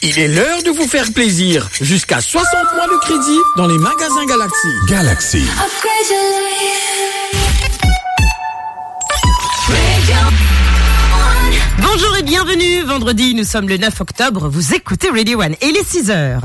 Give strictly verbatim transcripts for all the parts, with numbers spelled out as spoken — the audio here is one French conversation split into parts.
Il est l'heure de vous faire plaisir. Jusqu'à soixante mois de crédit dans les magasins Galaxy. Galaxy. Upgrade your life. Bonjour et bienvenue. Vendredi, nous sommes le neuf octobre. Vous écoutez Radio One et il est six heures.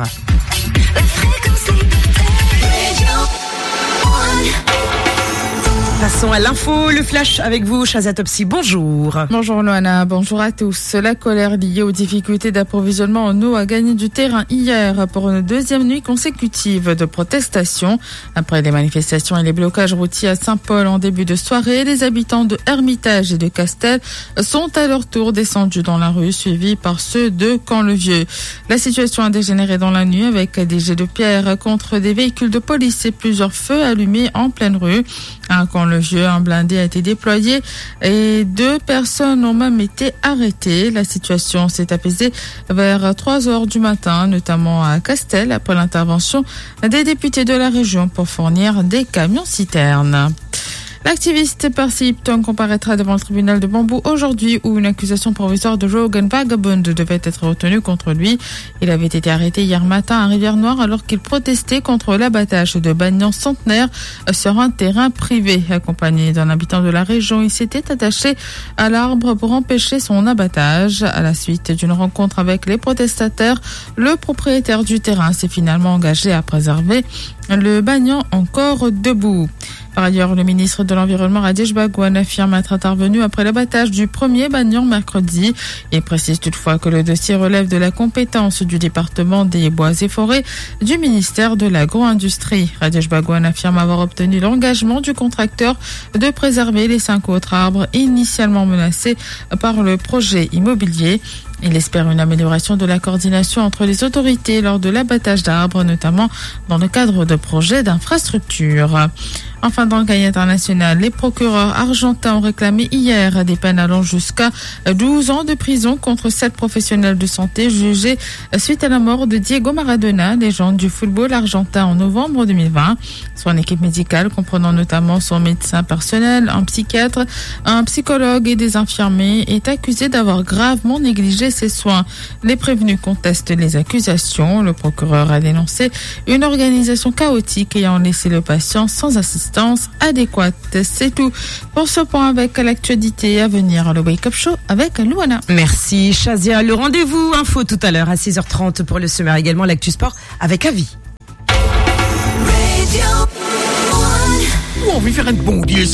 Passons à l'info, le flash avec vous, Shazia Topsy, bonjour. Bonjour Loana, bonjour à tous. La colère liée aux difficultés d'approvisionnement en eau a gagné du terrain hier pour une deuxième nuit consécutive de protestation. Après les manifestations et les blocages routiers à Saint-Paul en début de soirée, les habitants de Hermitage et de Castel sont à leur tour descendus dans la rue, suivis par ceux de Camp-le-Vieux. La situation a dégénéré dans la nuit avec des jets de pierre contre des véhicules de police et plusieurs feux allumés en pleine rue. À Camp-le-Vieux, un blindé a été déployé et deux personnes ont même été arrêtées. La situation s'est apaisée vers trois heures du matin, notamment à Castel, après l'intervention des députés de la région pour fournir des camions-citernes. L'activiste Percy Hipton comparaîtra devant le tribunal de Bambou aujourd'hui où une accusation provisoire de Rogan Vagabond devait être retenue contre lui. Il avait été arrêté hier matin à Rivière-Noire alors qu'il protestait contre l'abattage de bagnans centenaires sur un terrain privé. Accompagné d'un habitant de la région, il s'était attaché à l'arbre pour empêcher son abattage. À la suite d'une rencontre avec les protestataires, le propriétaire du terrain s'est finalement engagé à préserver le bagnan encore debout. Par ailleurs, le ministre de l'Environnement Rajesh Bhagwan affirme être intervenu après l'abattage du premier bagnan mercredi. Il précise toutefois que le dossier relève de la compétence du département des bois et forêts du ministère de l'agro-industrie. Rajesh Bhagwan affirme avoir obtenu l'engagement du contracteur de préserver les cinq autres arbres initialement menacés par le projet immobilier. Il espère une amélioration de la coordination entre les autorités lors de l'abattage d'arbres, notamment dans le cadre de projets d'infrastructure. Enfin, dans le cahier international, les procureurs argentins ont réclamé hier des peines allant jusqu'à douze ans de prison contre sept professionnels de santé jugés suite à la mort de Diego Maradona, légende du football argentin en novembre deux mille vingt. Son équipe médicale, comprenant notamment son médecin personnel, un psychiatre, un psychologue et des infirmiers, est accusée d'avoir gravement négligé ses soins. Les prévenus contestent les accusations. Le procureur a dénoncé une organisation chaotique ayant laissé le patient sans assistance adéquate. C'est tout pour ce point avec l'actualité à venir. Le Wake Up Show avec Louana. Merci Shazia. Le rendez-vous info tout à l'heure à six heures trente pour le sommaire. Également l'actu sport avec Avi. Ou on veut faire un bon Dieu.